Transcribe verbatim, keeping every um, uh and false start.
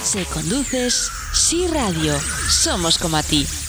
Se conduces, sí radio, somos como a ti.